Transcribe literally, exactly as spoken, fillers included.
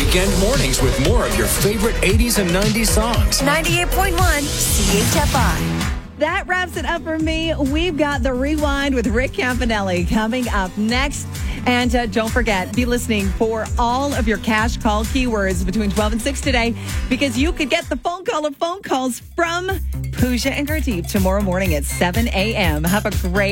weekend mornings with more of your favorite eighties and nineties songs. ninety-eight point one C H F I. That wraps it up for me. We've got the Rewind with Rick Campanelli coming up next. And uh, don't forget, be listening for all of your cash call keywords between twelve and six today, because you could get the phone call of phone calls from Pooja and Gurdeep tomorrow morning at seven a.m. Have a great